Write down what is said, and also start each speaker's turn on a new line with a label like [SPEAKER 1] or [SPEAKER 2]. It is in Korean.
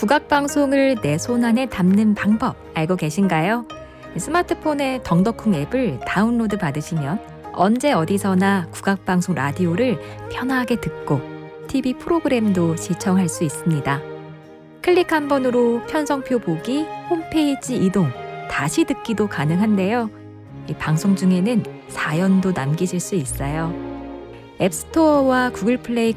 [SPEAKER 1] 국악방송을 내 손안에 담는 방법 알고 계신가요? 스마트폰의 덩덕쿵 앱을 다운로드 받으시면 언제 어디서나 국악방송 라디오를 편하게 듣고 TV 프로그램도 시청할 수 있습니다. 클릭 한 번으로 편성표 보기, 홈페이지 이동, 다시 듣기도 가능한데요. 이 방송 중에는 사연도 남기실 수 있어요. 앱스토어와 구글 플레이